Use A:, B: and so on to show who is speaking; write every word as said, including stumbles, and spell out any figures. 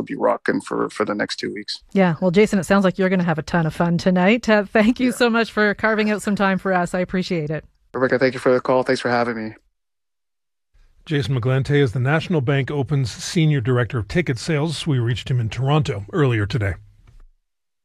A: be rocking for, for the next two weeks.
B: Yeah. Well, Jason, it sounds like you're going to have a ton of fun tonight. Uh, thank you yeah. so much for carving out some time for us. I appreciate it.
A: Rebecca, thank you for the call. Thanks for having me.
C: Jason McGlante is the National Bank Open's Senior Director of Ticket Sales. We reached him in Toronto earlier today.